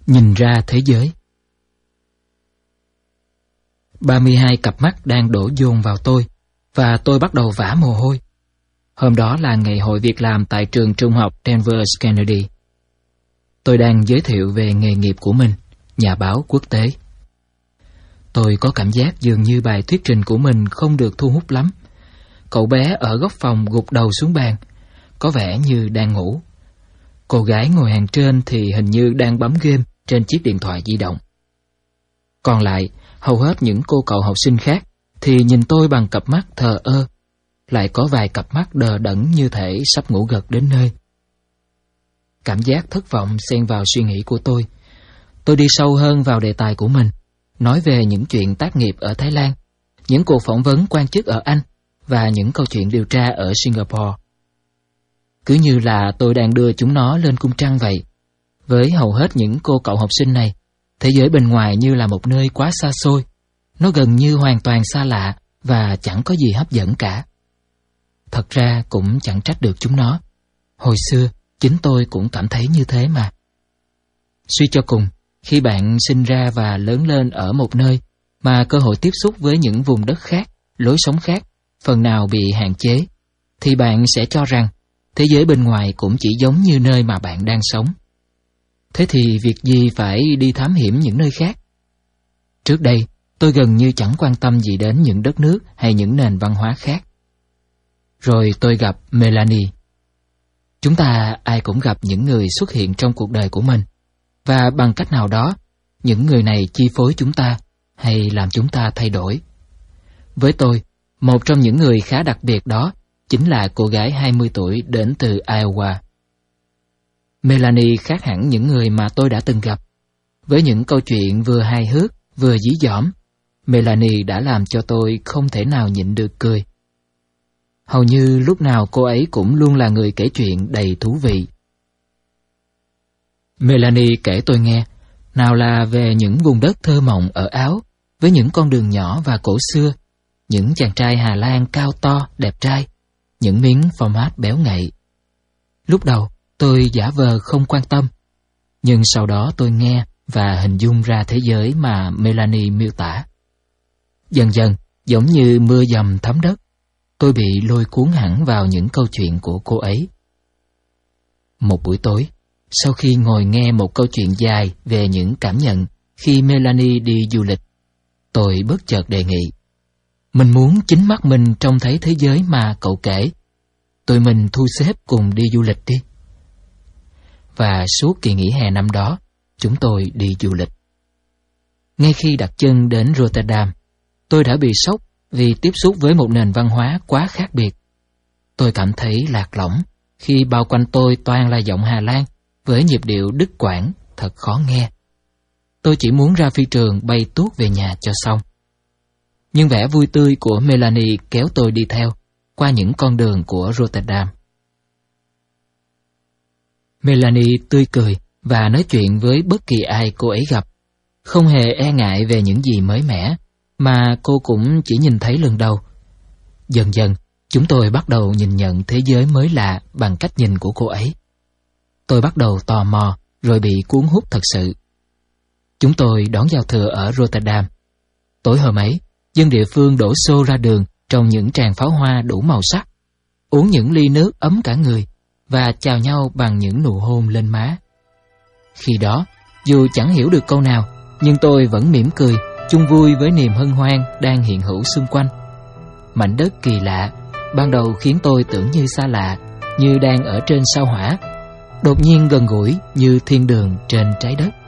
Nhìn ra thế giới. 32 cặp mắt đang đổ dồn vào tôi, và tôi bắt đầu vã mồ hôi. Hôm đó là ngày hội việc làm tại trường trung học Denver Kennedy. Tôi đang giới thiệu về nghề nghiệp của mình, nhà báo quốc tế. Tôi có cảm giác dường như bài thuyết trình của mình không được thu hút lắm. Cậu bé ở góc phòng gục đầu xuống bàn, có vẻ như đang ngủ. Cô gái ngồi hàng trên thì hình như đang bấm game trên chiếc điện thoại di động. Còn lại, hầu hết những cô cậu học sinh khác thì nhìn tôi bằng cặp mắt thờ ơ. Lại có vài cặp mắt đờ đẫn như thể sắp ngủ gật đến nơi. Cảm giác thất vọng xen vào suy nghĩ của tôi. Tôi đi sâu hơn vào đề tài của mình, nói về những chuyện tác nghiệp ở Thái Lan, những cuộc phỏng vấn quan chức ở Anh và những câu chuyện điều tra ở Singapore. Cứ như là tôi đang đưa chúng nó lên cung trăng vậy. Với hầu hết những cô cậu học sinh này, thế giới bên ngoài như là một nơi quá xa xôi. Nó gần như hoàn toàn xa lạ và chẳng có gì hấp dẫn cả. Thật ra cũng chẳng trách được chúng nó. Hồi xưa, chính tôi cũng cảm thấy như thế mà. Suy cho cùng, khi bạn sinh ra và lớn lên ở một nơi mà cơ hội tiếp xúc với những vùng đất khác, lối sống khác, phần nào bị hạn chế, thì bạn sẽ cho rằng thế giới bên ngoài cũng chỉ giống như nơi mà bạn đang sống. Thế thì việc gì phải đi thám hiểm những nơi khác? Trước đây, tôi gần như chẳng quan tâm gì đến những đất nước hay những nền văn hóa khác. Rồi tôi gặp Melanie. Chúng ta ai cũng gặp những người xuất hiện trong cuộc đời của mình, và bằng cách nào đó, những người này chi phối chúng ta hay làm chúng ta thay đổi. Với tôi, một trong những người khá đặc biệt đó chính là cô gái 20 tuổi đến từ Iowa. Melanie khác hẳn những người mà tôi đã từng gặp. Với những câu chuyện vừa hài hước, vừa dí dỏm, Melanie đã làm cho tôi không thể nào nhịn được cười. Hầu như lúc nào cô ấy cũng luôn là người kể chuyện đầy thú vị. Melanie kể tôi nghe, nào là về những vùng đất thơ mộng ở Áo, với những con đường nhỏ và cổ xưa, những chàng trai Hà Lan cao to, đẹp trai, những miếng format béo ngậy. Lúc đầu, tôi giả vờ không quan tâm, nhưng sau đó tôi nghe và hình dung ra thế giới mà Melanie miêu tả. Dần dần, giống như mưa dầm thấm đất, tôi bị lôi cuốn hẳn vào những câu chuyện của cô ấy. Một buổi tối, sau khi ngồi nghe một câu chuyện dài về những cảm nhận khi Melanie đi du lịch, tôi bất chợt đề nghị, mình muốn chính mắt mình trông thấy thế giới mà cậu kể. Tụi mình thu xếp cùng đi du lịch đi. Và suốt kỳ nghỉ hè năm đó, chúng tôi đi du lịch. Ngay khi đặt chân đến Rotterdam, tôi đã bị sốc vì tiếp xúc với một nền văn hóa quá khác biệt. Tôi cảm thấy lạc lõng khi bao quanh tôi toàn là giọng Hà Lan với nhịp điệu đứt quãng thật khó nghe. Tôi chỉ muốn ra phi trường bay tuốt về nhà cho xong. Nhưng vẻ vui tươi của Melanie kéo tôi đi theo qua những con đường của Rotterdam. Melanie tươi cười và nói chuyện với bất kỳ ai cô ấy gặp, không hề e ngại về những gì mới mẻ mà cô cũng chỉ nhìn thấy lần đầu. Dần dần, chúng tôi bắt đầu nhìn nhận thế giới mới lạ bằng cách nhìn của cô ấy. Tôi bắt đầu tò mò rồi bị cuốn hút thật sự. Chúng tôi đón giao thừa ở Rotterdam. Tối hôm ấy, dân địa phương đổ xô ra đường trong những tràng pháo hoa đủ màu sắc, uống những ly nước ấm cả người và chào nhau bằng những nụ hôn lên má. Khi đó, dù chẳng hiểu được câu nào, nhưng tôi vẫn mỉm cười, chung vui với niềm hân hoan đang hiện hữu xung quanh. Mảnh đất kỳ lạ, ban đầu khiến tôi tưởng như xa lạ, như đang ở trên sao Hỏa, đột nhiên gần gũi như thiên đường trên trái đất.